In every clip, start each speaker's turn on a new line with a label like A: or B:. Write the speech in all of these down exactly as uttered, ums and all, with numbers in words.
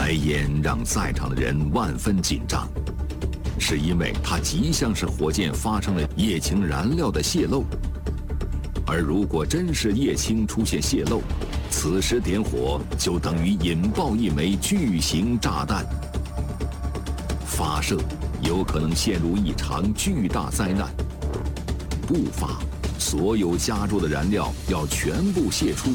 A: 该烟让在场的人万分紧张，是因为它极像是火箭发生了液氢燃料的泄漏。而如果真是液氢出现泄漏，此时点火就等于引爆一枚巨型炸弹，发射有可能陷入一场巨大灾难。不发，所有加注的燃料要全部泄出。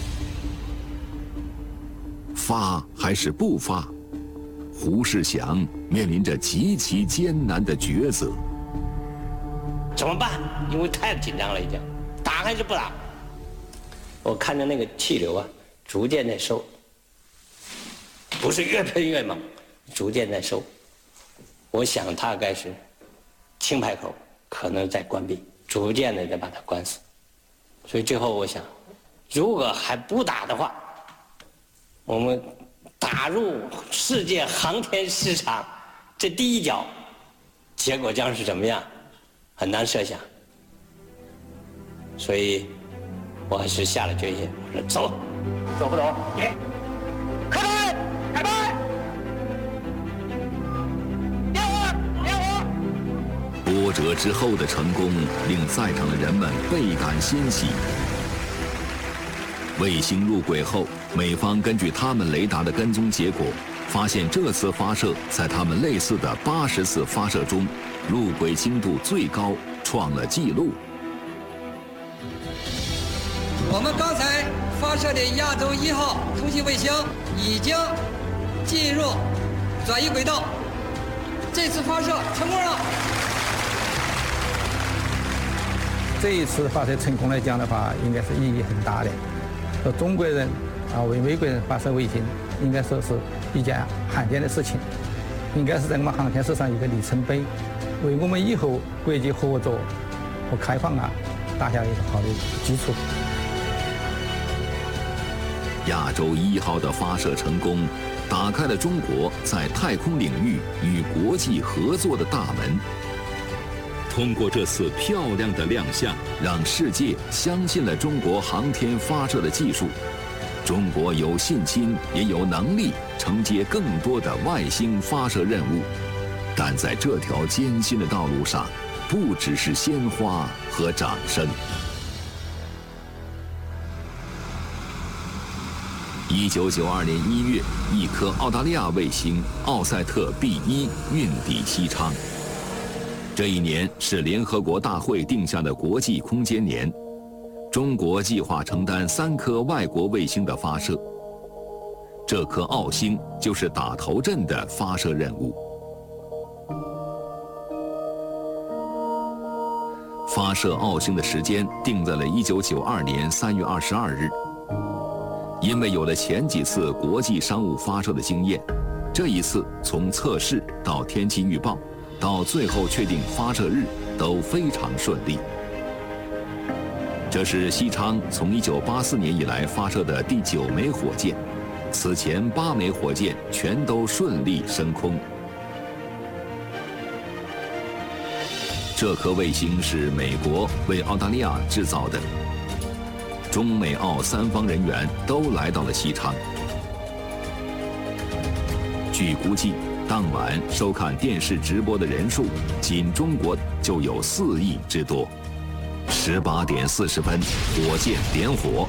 A: 发还是不发？胡世祥面临着极其艰难的抉择。
B: 怎么办？因为太紧张了，已经打还是不打？我看着那个气流啊，逐渐在收，不是越喷越猛，逐渐在收。我想大概是氢排口可能在关闭，逐渐的再把它关死。所以最后我想，如果还不打的话，我们打入世界航天市场这第一脚，结果将是怎么样，很难设想。所以我还是下了决心，我说走，
C: 走不走？
B: 耶！
C: 开拍，开拍！点火，点火！
A: 波折之后的成功令在场的人们倍感欣喜。卫星入轨后，美方根据他们雷达的跟踪结果，发现这次发射在他们类似的八十次发射中，入轨精度最高，创了纪录。
D: 我们刚才发射的亚洲一号通信卫星已经进入转移轨道，这次发射成功了。
E: 这一次发射成功来讲的话，应该是意义很大的。和中国人啊为美国人发射卫星，应该说是一件罕见的事情，应该是在我们航天史上一个里程碑，为我们以后国际合作和开放啊打下一个好的基础。
A: 亚洲一号的发射成功，打开了中国在太空领域与国际合作的大门。通过这次漂亮的亮相，让世界相信了中国航天发射的技术。中国有信心，也有能力承接更多的外星发射任务。但在这条艰辛的道路上，不只是鲜花和掌声。一九九二年一月，一颗澳大利亚卫星奥赛特 B 一运抵西昌。这一年是联合国大会定下的国际空间年，中国计划承担三颗外国卫星的发射。这颗澳星就是打头阵的发射任务。发射澳星的时间定在了一九九二年三月二十二日。因为有了前几次国际商务发射的经验，这一次从测试到天气预报，到最后确定发射日都非常顺利。这是西昌从一九八四年以来发射的第九枚火箭，此前八枚火箭全都顺利升空。这颗卫星是美国为澳大利亚制造的。中美澳三方人员都来到了西昌。据估计，当晚收看电视直播的人数，仅中国就有四亿之多。十八点四十分，火箭点火。